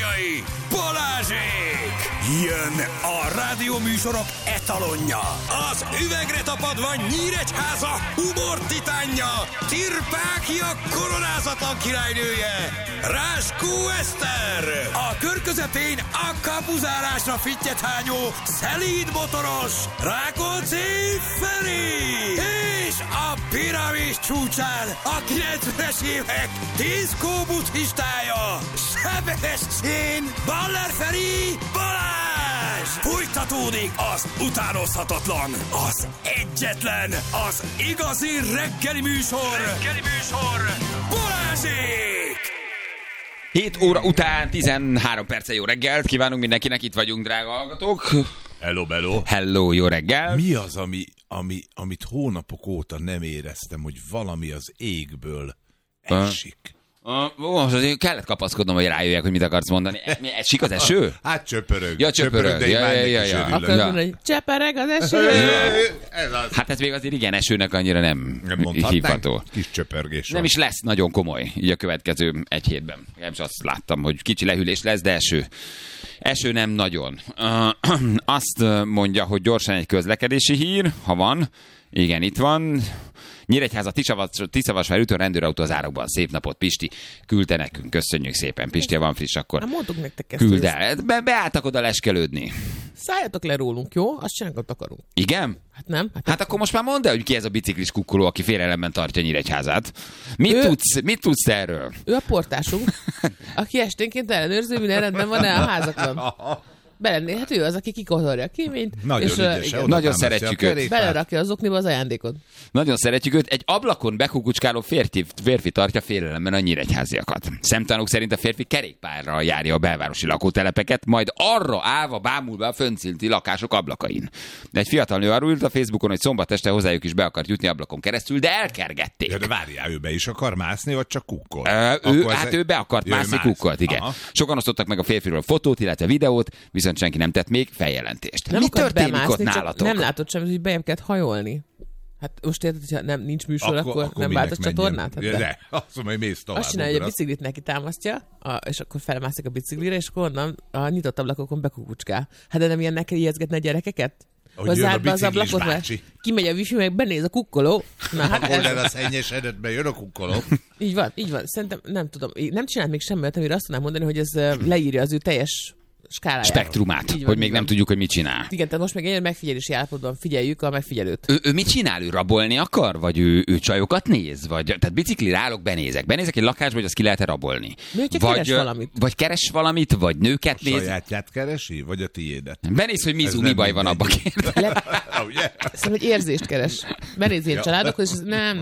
tagjai, Balázsék! Jön a rádióműsorok etalonja, az üvegre tapadva Nyíregyháza humor titánja, Tirpákia koronázatlan királynője, Ráskó Eszter, a kör közepén a kapuzárásra fittyethányó szelíd motoros Rákóczi Feri, és a piramis csúcsán a 90-es évek diszkó buddhistája, Sebestyén Baller Feri Balázs! Fújtatódik az utánozhatatlan, az egyetlen, az igazi reggeli műsor, Balázsék! 7 óra után 13 perce jó reggelt kívánunk mindenkinek, itt vagyunk, drága hallgatók. Hello, hello. Hello, jó reggel. Mi az, amit hónapok óta nem éreztem, hogy valami az égből esik? Most azért kellett kapaszkodnom, hogy rájöjjek, hogy mit akarsz mondani. Esik az eső? Hát csöpörög. Ja, csöpörög. De Ja. Akarod mondani, hogy csepereg az eső? Ez az. Hát ez még azért igen, esőnek annyira nem Mondhatnánk, hívható. kis csöpörgés. Nem is lesz nagyon komoly így a következő egy hétben. Nem is azt láttam, hogy kicsi lehűlés lesz, de eső nem nagyon. Azt mondja, hogy gyorsan egy közlekedési hír, ha van. Igen, itt van. Nyíregyháza Tiszavasvár ütő rendőrautó az árokban. Szép napot, Pisti. Küldte nekünk. Köszönjük szépen. Pisti, ha van friss, akkor mondtuk nektek ezt. küld el. Beálltak oda leskelődni. Szálljatok le rólunk, jó? Azt csináljuk, amit akarunk. Igen? Hát nem? Hát akkor most már mondd el, hogy ki ez a biciklis kukkoló, aki félelemben tartja Nyíregyházát. Mit tudsz te erről? Ő a portásunk, aki esténként ellenőrző, minden rendben van-e a házakon. Hát ő az, aki kikotorja a kéményt. Nagyon ügyes. Nagyon szeretjük őt. Belerakja az okniba az ajándékot. Nagyon szeretjük őt. Egy ablakon bekukucskáló férfi tartja félelemben a nyíregyháziakat. Szemtanúk szerint a férfi kerékpárral járja a belvárosi lakótelepeket, majd arra állva bámul be a fönnszinti lakások ablakain. De egy fiatal nő arról írt a Facebookon, hogy szombat este hozzájuk is be akart jutni ablakon keresztül, de elkergették. Ja, de várjál, ő be is akar mászni, vagy csak kukkol? Ő be akart mászni, kukkolt, igen. Aha. Sokan osztottak meg a férfiről fotót, illetve videót, viszont senki nem tett még feljelentést. Nem mi történik bemászni, ott nálatok? Nem látod semmit, hogy bejebb kellett hajolni. Hát most érted, hogyha nincs műsor, akkor nem váltott csatornát? Hát de azt mondom, hogy mész tovább. Azt csinálja, hogy a biciklit neki támasztja, és akkor felmászik a biciklire, és akkor onnan a nyitott ablakokon bekukucskál. Hát de nem ilyennek kell ijeszgetni a gyerekeket? Hogy jön a az ablakot, mert kimegy a wifi, meg benéz a kukkoló. Na, hát akkor ez a szennyes edetben jön a kukkoló. Így van. Szerintem nem tudom. Nem csinált még semmit, amire azt tudnám mondani, hogy ez leírja az ő teljes skáláját. Spektrumát, hogy még nem tudjuk, hogy mit csinál. Igen, tehát most még egy megfigyelési állapotban figyeljük a megfigyelőt. Ő mit csinál? Ő rabolni akar? Vagy ő csajokat néz? Vagy, tehát biciklire állok, benézek egy lakásba, vagy azt ki lehet rabolni? Keres valamit. Vagy keres valamit, vagy nőket néz. Sajátját keresi, vagy a tiédet? Benéz, hogy Mizu, mi baj van abba, kérde. Szerintem egy érzést keres. Benéz ilyen családokhoz, és nem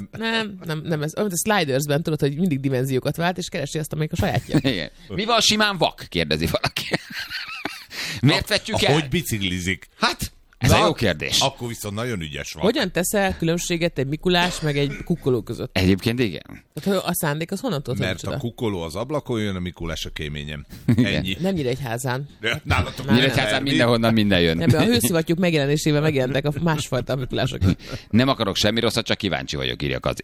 ez. Amit a Slidersben tudod, hogy mindig dimenziókat vált, és keresi azt, amelyik a sajátja. Igen. Mi van simán vak? Kérdezi valaki. Miért vetjük el? Hogy biciklizik? Hát, ez egy jó kérdés. Akkor viszont nagyon ügyes van. Hogyan teszel különbséget egy Mikulás meg egy kukkoló között? Egyébként igen. Tehát a szándék az honnan tudod? Mert a kukkoló az ablakon jön, a Mikulás a kéményem. Ennyi. Nem Nyíregyházán. Nyíregyházán mindenhonnan minden jön. Nem, a hőszivattyúk megjelenésével megjelentek a másfajta Mikulások. Nem akarok semmi rosszat, csak kíváncsi vagyok, írja Kazi.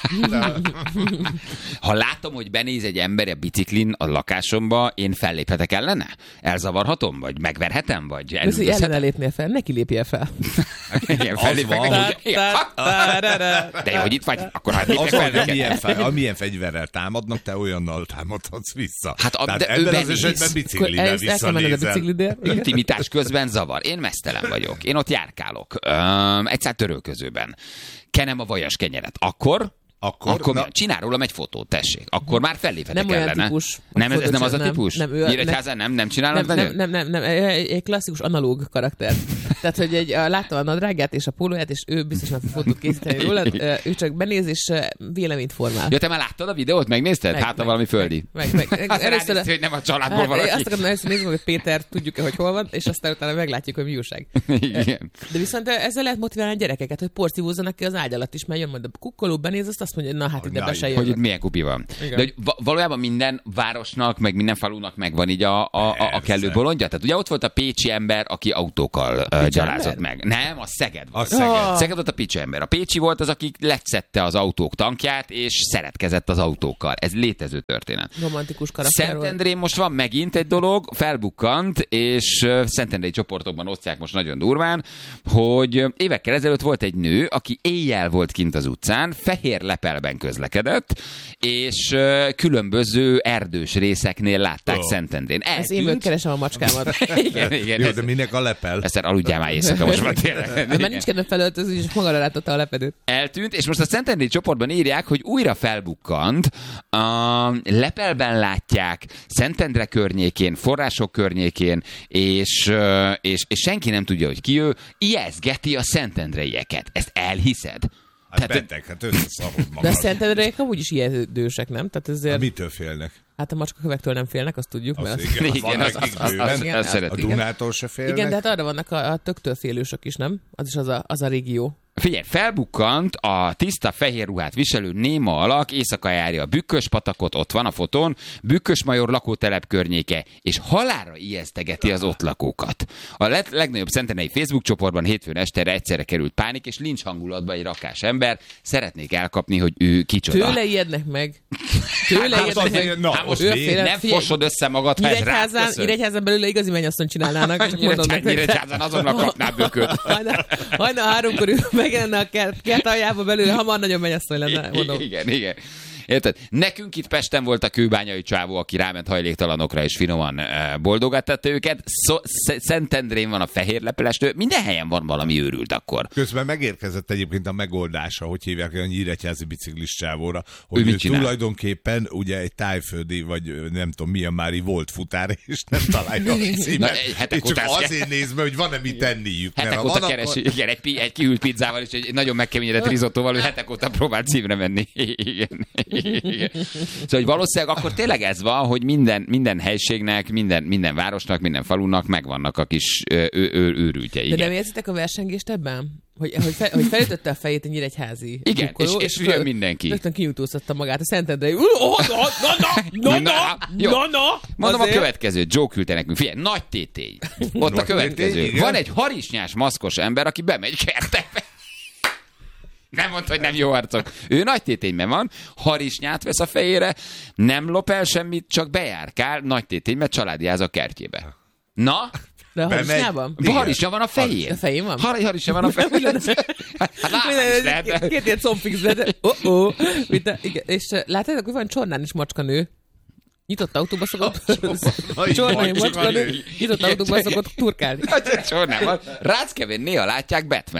Ha látom, hogy benéz egy ember a biciklin a lakásomba, én felléphetek ellene? Elzavarhatom? Vagy megverhetem? Vagy elüldözhetem? Ellen lépnél fel, neki lépjél fel. Igen, fellépek neki. De jó, hogy itt vagy, akkor hát lépjek fel. Amilyen fegyverrel támadnak, te olyannal támadhatsz vissza. Hát ebben az esetben biciklivel visszanézel. Intimitás közben zavar. Én meztelen vagyok. Én ott járkálok. Egyszer törölközőben. Kenem a vajas kenyeret. Akkor csinál rólam egy fotót, tessék. Akkor már felléphetek ellene. Nem olyan típus. Nem, ez nem az a típus? Nyíregyházán nem csinálod nagyon? Nem. Egy klasszikus analóg karakter. Tehát, hogy láttam a nadrágját és a pólóját, és ő biztos meg fog fotót készíteni róla. Ő csak benéz és véleményt formál. Ja, te már láttad a videót? Megnézted? Hát valami földi. Először, hogy nem a családból valaki. Azt akarom, először nézzük, hogy Péter tudjuk-e, hogy hol van, és aztán utána meglátjuk, hogy mi újság. De viszont ezzel lehet motiválni a gyerekeket, hogy porszívózzanak ki az ágy alatt is, mert jön majd a kukkoló, benéz, azt mondja, na hát ide be se jön. Hogy itt milyen kupi van. Igen. De hogy valójában minden városnak, meg minden falunak megvan így a kellő bolondja. Tehát ugye ott volt a pécsi ember, aki autókkal gyalázott meg. Nem, a Szeged volt. Szeged. Szeged volt a picsa ember. A pécsi volt az, aki leszedte az autók tankját, és szeretkezett az autókkal. Ez létező történet. Romantikus karakter volt. Szentendrén most van megint egy dolog, felbukkant, és szentendrei csoportokban osztják most nagyon durván, hogy évekkel ezelőtt volt egy nő, aki éjjel volt kint az utcán, fehér lepelben közlekedett, és különböző erdős részeknél látták Szentendrén. Ez én keresem a macskámat. Igen. Jó, de minek a lepel? Eszter, aludjál már éjszaka most már tényleg. Már nincs kedve felöltözni, és magára látotta a lepedőt. Eltűnt, és most a Szentendrei csoportban írják, hogy újra felbukkant, a lepelben látják, Szentendre környékén, források környékén, és senki nem tudja, hogy ki ő, ijeszgeti a szentendreieket. Ezt elhiszed? Hát beteg, hát összeszarod magad. De a szentendreiek amúgy is ijesztősek, nem? Tehát ezért... Mitől félnek? Hát a macskakövektől nem félnek, azt tudjuk. Az Mert igen, Igen, van az nekik bőven. azt szeretik. A Dunától se félnek. igen, de hát arra vannak a töktől félősök is, nem? Az is az a régió. Figyelj, felbukkant a tiszta fehér ruhát viselő néma alak, éjszaka járja a Bükkös-patakot, ott van a fotón, Bükkös-major lakótelep környéke, és halálra ijesztegeti az ott lakókat. A legnagyobb szentendrei Facebook csoportban hétfőn estere egyszerre került pánik, és lincs hangulatba egy rakás ember. Szeretnék elkapni, hogy ő kicsoda. Tőle ijednek meg. Tőle ijednek meg. Na, Hát most ő fél- nem figyelj, fosod össze magad, ha ez rád köszön. Nyíregyházán belül igazi mennyasszony csinálnának. Csak mondom nektek. Nyíregyházán azonnal kapná bököt. Hajnal 3-kor megjelenne a kert aljába belül, hamar nagyon mennyasszony lenne, mondom. Igen. Érted? Nekünk itt Pesten volt a kőbányai csávó, aki ráment hajléktalanokra, és finoman boldogatta őket. Szentendrén van a fehér lepelestő. Minden helyen van valami őrült akkor. Közben megérkezett egyébként a megoldása, hogy hívják a nyíregyházi biciklis csávóra, Ő hogy mit ő csinál? tulajdonképpen ugye egy tájföldi, vagy nem tudom milyen mári volt futár, és nem találja a Na, címet. egy hetek És csak után- azért néz be, hogy van-e mit tenniük. Mert Hetek ha óta van, keresi, akkor... igen, egy kihűlt pizzával, és egy nagyon megkeményedett risottóval, ő hetek óta próbál címre menni. Igen. Szóval, hogy valószínűleg akkor tényleg ez van, hogy minden helységnek, minden városnak, minden falunak megvannak a kis őrültjei. De nem érzitek a versengést ebben? Hogy felütötte a fejét a nyíregyházi Igen, drukkoló, és jön mindenki. Rögtön kinyújtóztatta magát a Szentendrei. Jó. Na. Mondom Azért. a következő, Joe küldte nekünk. Figyelj, nagy tétély. Ott a Nagy következő. tétély, igen. Van egy harisnyás maszkos ember, aki bemegy kertekbe. Nem mondta, hogy nem jó arcok. Ő nagy tétényben van, harisnyát vesz a fejére, nem lop el semmit, csak bejárkál nagy tétényben, családiáz a kertjébe. Na? De a Bemegy. harisnyában? Igen. Harisnya van a fején. A fején van? Harisnya van a fején. Hát látni is lehet. Két ilyen combfix, de igen. És látjátok, hogy van Csornán is macskanő. Nyitott autóba szokott Csornai macskanő. Nyitott autóba szokott turkálni. Csornában. Ráckevén néha látják Batman.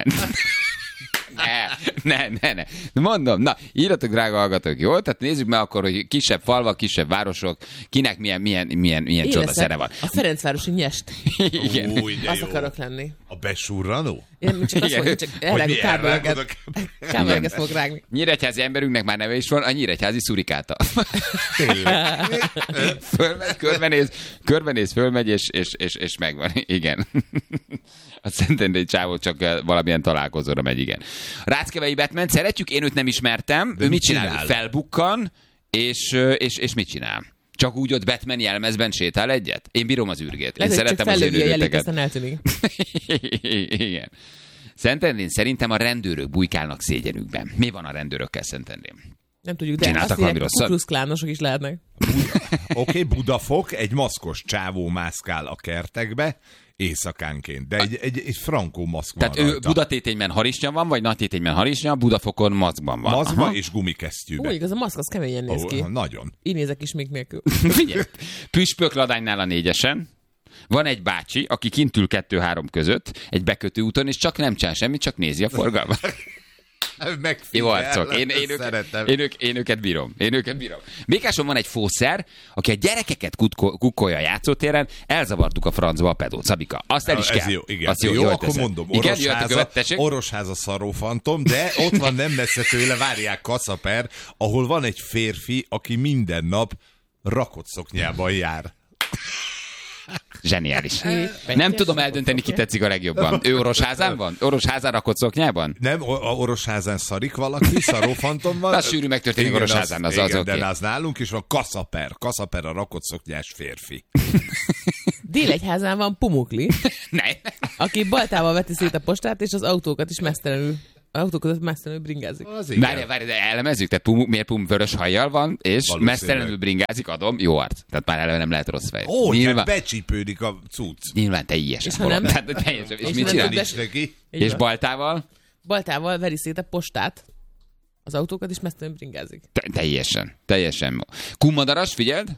Ne. Mondom, na, írjatok, drága hallgatók, jó? Tehát nézzük meg akkor, hogy kisebb falvak, kisebb városok, kinek milyen csoda szere van. A Ferencvárosi nyest. Igen. Új, de Az jó. akarok lenni. A besurranó? Én csak azt mondom, hogy csak elrágok kábeleket. Kábeleket fogok rágni. Nyíregyházi emberünknek már neve is van, a nyíregyházi szurikáta. Tényleg. Fölmegy, körbenéz, fölmegy, és megvan. Igen. A Szentendrei csávó csak valamilyen találkozóra megy, igen. Ráckevei Batman, szeretjük, én őt nem ismertem. De Ő mit mit csinál? csinál? Felbukkan, és mit csinál? Csak úgy ott Batman jelmezben sétál egyet? Én bírom az űrgét. Én Lehet, hogy csak szeretem az fellövi a jelét, őrülteket. aztán eltűnik. Igen. Szentendrén szerintem a rendőrök bujkálnak szégyenükben. Mi van a rendőrökkel Szentendrén? Nem tudjuk, de Csináltak azt valami írják, rosszat? Ku Klux Klánosok is lehetnek. Oké, Budafok, egy maszkos csávó mászkál a kertekbe, éjszakánként, de egy frankó maszk van Tehát ő rajta. Budatétényben harisnya van, vagy Nagytétényben harisnya, Budafokon maszkban van. Maszkba Aha. és gumikesztyűbe. Úgy, igaz, a maszk az keményen néz ki. Nagyon. Így nézek is még nélkül. Figyelj, Püspökladánynál a 4-esen van egy bácsi, aki kint ül 2-3 között, egy bekötő úton, és csak nem csinál semmit, csak nézi a forgalmat. Jó arcok. Én őket bírom. Békáson van egy fószer, aki a gyerekeket kukkolja a játszótéren, elzavartuk a francba a pedót. Szabika, azt el is kell. Ez jó, igen. Azt Jó, akkor teszed. mondom, Igen, jöhet a követ, tessék. Orosháza Szarófantom, de ott van nem messze tőle, várják Kaszaper, ahol van egy férfi, aki minden nap rakott szoknyában jár. Zseniális. Nem tudom eldönteni, ki tetszik a legjobban. Ő Orosházán van? Orosházán rakott szoknyában? Nem, Orosházán szarik valaki, Szarófanton van. Az sűrű megtörténik Orosházán, az igen, oké. de az nálunk is van Kaszaper a rakott szoknyás férfi. Délegyházán van Pumukli, Ne. aki baltával veti szét a postát, és az autókat is mesztelenül bringázik. Várj, de elemezzük, tehát miért vörös hajjal van, és mesztelenül bringázik, adom, jó arc. Tehát már eleve nem lehet rossz fej. Ó, nyilván becsípődik a cucc. Nyilván teljesen. És ha nem? És mit csinál? És baltával? Baltával veri szét a postát, az autókat is mesztelenül bringázik. Teljesen. Kumadaras, figyeld?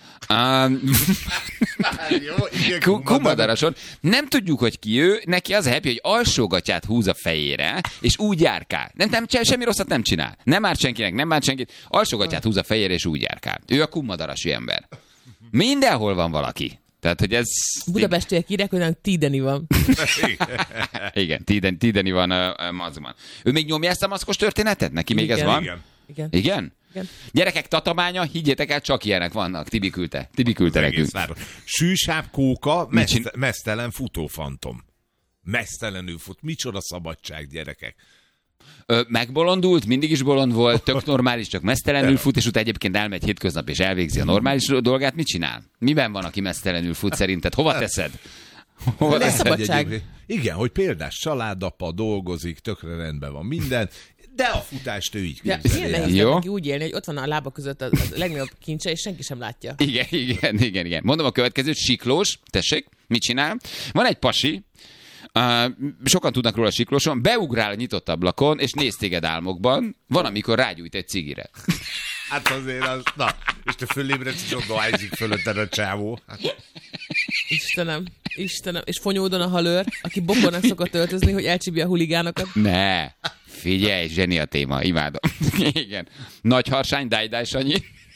Kumadarason. Nem tudjuk, hogy ki ő, neki az a happy, hogy alsógatját húz a fejére, és úgy járkál. Nem, semmi rosszat nem csinál. Nem árt senkinek, nem árt senkit. Alsógatját húz a fejére, és úgy járkál. Ő a kumadarasi ember. Mindenhol van valaki. Tehát, hogy ez... Budapestiek írják, hogy nem Tideni van. Igen, Tideni van mazban. Ő még nyomja ezt a maszkos történetet? Neki még ez van? Igen. Igen? Gyerekek, Tatabánya, higgyétek el, csak ilyenek vannak. Tibi küldte nekünk. Sűsáv kóka, mesztelen futófantom. Mesztelenül fut. Micsoda szabadság, gyerekek. Megbolondult, mindig is bolond volt, tök normális, csak mesztelenül fut, és utána egyébként elmegy hétköznap, és elvégzi a normális dolgát. Mit csinál? Miben van, aki mesztelenül fut szerinted? Hova teszed? Szabadság. Igen, hogy példás családapa, dolgozik, tökre rendben van minden, de a futást ő így képzeli. Milyen nehéz neki úgy élni, hogy ott van a lába között a legnagyobb kincse, és senki sem látja. Igen. Mondom a következőt, siklós, tessék, mit csinál? Van egy pasi, sokan tudnak róla siklóson, beugrál a nyitott ablakon, és néz téged álmokban, van, amikor rágyújt egy cigire. Hát azért az, na, és te fölébredsz, és oda ájzik fölötted a csávó. Hát. Istenem, és Fonyódon a halőr, aki bokornak szokott öltözni, hogy elcsípje a huligánokat. Ne, figyelj, zseni a téma, imádom. Igen. Nagy harsány, Dáj, Sanyi.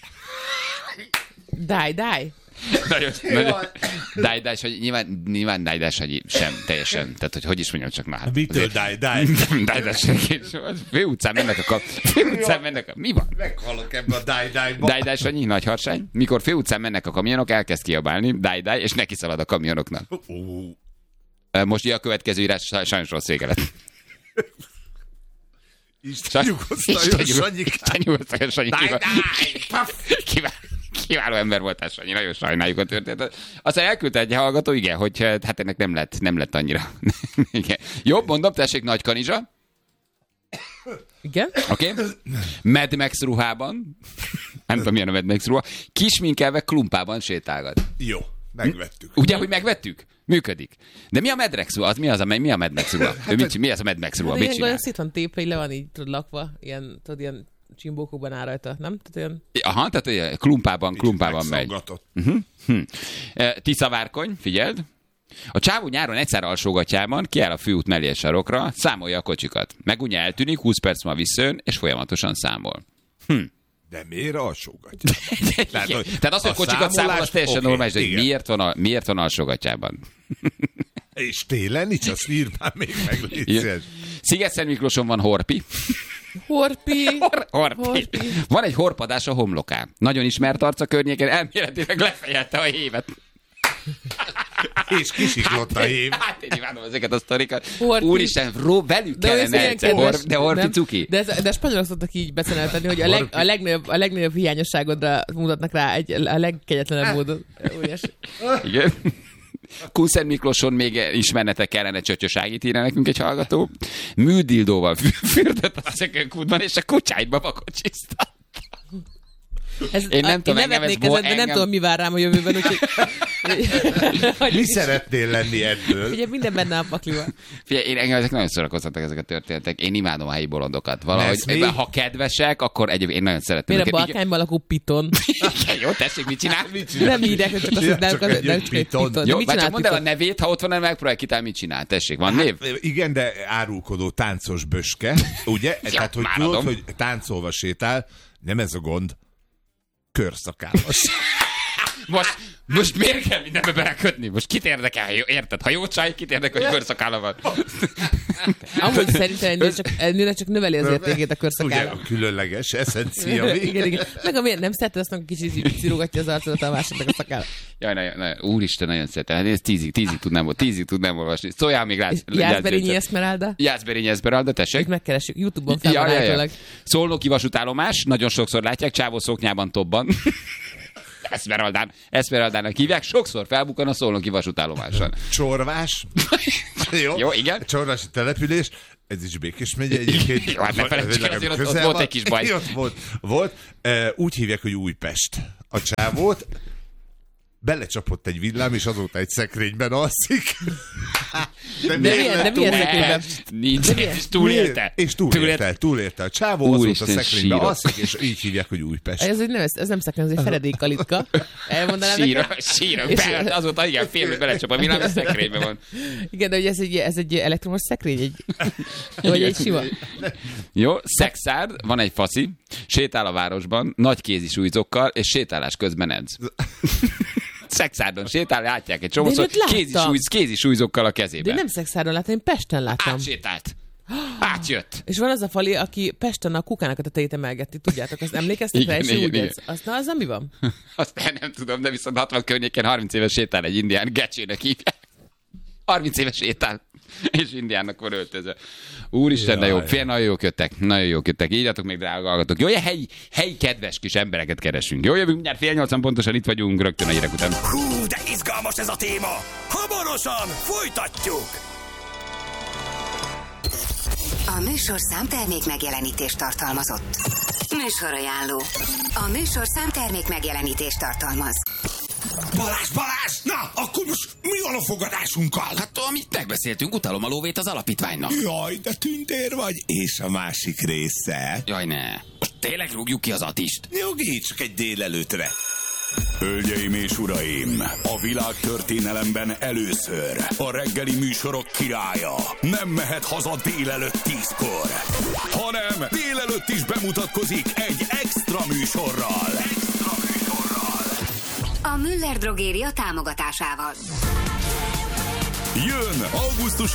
Dáj. Nagyon. Dáj, Sanyi, nyilván Dáj, Sanyi sem teljesen. Tehát, hogy is mondjam, csak már. Mitől Dáj? Dáj, Sanyi. Főutcán mennek a... Mi van? Meghalok ebbe a Dáj-Dájba. Dáj, Sanyi, nagy harsány. Mikor főutcán mennek a kamionok, elkezd kiabálni, Dáj, és neki szalad a kamionoknak. Most a következő írás sajnos rossz vége lett. Isten nyugosztaljon, Sanyi. Kiváló ember voltál, Sanyi, nagyon sajnáljuk a történetet. Aztán elküldte egy hallgató, igen, hogy hát ennek nem lett annyira. Igen. Jobb, mondom, tessék, Nagy Kanizsa. Igen? Oké. Mad Max ruhában. Nem tudom, milyen a Mad Max ruha. Kisminkelve klumpában sétálgat. Jó, megvettük. Ugye, hogy megvettük? Működik. De mi a Mad Max ruha? Mi a Mad Max ruha? Mi az a Mad Max ruha? Mit csinál? Ilyen szét van tépve, le van így lakva, ilyen csimbókokban áll rajta, nem? Tehát olyan... Aha, tehát klumpában megy. Tiszavárkony, figyeld. A csávó nyáron egyszer alsógatjában kiáll a főút mellé sarokra, számolja a kocsikat. Megunja eltűnik, 20 perc ma visszajön, és folyamatosan számol. De miért alsógatja? Tehát az, hogy kocsikat számol, az teljesen normális, hogy miért van alsógatjában. És télen nincs, azt írd már még meg, légy. Sziget-Szent Miklóson van Horpi. Horpi. Van egy horpadás a homlokán. Nagyon ismert arca környéken, elméletileg lefejelte a évet. És kisiklott a év. Hát én imádom ezeket a sztorikat. Úristen, velük kellene egyszer. De Horpi cuki. De spanyolok szoktak így becenelteni, hogy a legnagyobb hiányosságodra mutatnak rá a legkegyetlenebb módon. Igen. Kunszent Miklóson még ismernetek kellene, Csötyöságit írja nekünk egy hallgató. Műdildóval fürdött a szökőkútban, és a kucsáidba bakocsisztatta. Én nem tudom, de nem tudom, mi vár rám a jövőben, úgyhogy... Mi szeretnél lenni ebből? Ugye minden benne a paklival. Figyelj, engem ezek nagyon szórakoztatnak, ezek a történetek. Én imádom a helyi bolondokat. Valahogy, ha kedvesek, akkor egyébként én nagyon szeretem. Miért a Balkányban lakó piton? Jó, tessék, mit csinál? Nem írják, hogy csak azt, hogy nem piton. Jó, vagy csak mondd el a nevét, ha ott van, megpróbálj kitálni, mit csinál. Tessék, van név? Igen, de árulkodó táncos böske, ugye? Tehát, hogy tudod, hogy táncolva sétál, nem ez a gond. Körszakállas. Most miért kell mindenbe belekötni? Most kit érdekel, érted? Ha jó csaj, kit érdekel, hogy körszakála van? Amúgy szerintem ennél csak növeli az értékét a körszakála. Ugye, a különleges eszencia. Igen. Meg amiért nem szereted, azt meg kicsit cirogatja az arcodat a másodnak a szakála. Jaj, nagyon, úristen, nagyon szeretem. Hát ez 10-ig tudnám olvasni. Szóljál még rá. Jászberényi Eszmeralda? Jászberényi Eszmeralda, tessék. Itt megkeressük, YouTube-on fel van állítólag. Szolnoki vasútállomás, nagyon sokszor látják, csávó szoknyában tobban. Eszmeraldának hívják, sokszor felbukkan a szolnoki vasútállomáson. Csorvás. Jó, igen. Csorvási település. Ez is Békés megye egyébként. Jó, hát ne felejtsük, azért ott volt egy kis baj. Volt. Úgy hívják, hogy Újpest. A csávót belecsapott egy villám, és azóta egy szekrényben alszik. De milyen szekrényben? Nincs, és túlélte. És túlélte. A csávó azóta szekrényben alszik, és így hívják, hogy Újpest. Ez nem szekrény, ez egy feredékkalitka. Elmondanám nekem? Sírom. Azóta igen, fél, belecsap a villám, a szekrényben van. Igen, de hogy ez egy elektromos szekrény? Vagy egy sima? Jó, Szexárd, van egy faszi, sétál a városban, nagy kézi súlyzókkal, és sétálás közben edz. Szexárdon sétál, látják egy csomószor, kézi súlyzókkal a kezében. De nem Szexárdon láttam, én Pesten láttam. Átsétált. Átjött. És van az a fali, aki Pesten a kukának a tetejét emelgeti, tudjátok, azt emlékeztek rá, és úgy ez. Az mi van? Azt nem tudom, de viszont 60 környéken 30 éves sétál egy indián, Gecsének hívják. 30 éves sétál, és indiánnak van öltözve. Úristen, de jó, nagyon jók jöttek. Írjatok még, drága hallgatók. Jó, helyi kedves kis embereket keresünk. Jó, jövünk mindjárt 7:30 pontosan, itt vagyunk rögtön a hírek után. Hú, de izgalmas ez a téma! Hamarosan folytatjuk! A műsorszám termék megjelenítést tartalmazott. Műsorajánló. A műsorszám termék megjelenítést tartalmaz. Balázs! Na, akkor most mi van a fogadásunkkal? Hát, amit megbeszéltünk, utalom a lóvét az alapítványnak. Jaj, de tündér vagy, és a másik része. Jaj, ne. Most tényleg rúgjuk ki az atist. Nyugi, csak egy délelőtre. Hölgyeim és uraim, a világtörténelemben először a reggeli műsorok királya nem mehet haza délelőtt 10-kor, hanem délelőtt is bemutatkozik egy extra műsorral. A Müller Drogéria támogatásával. Jön augusztus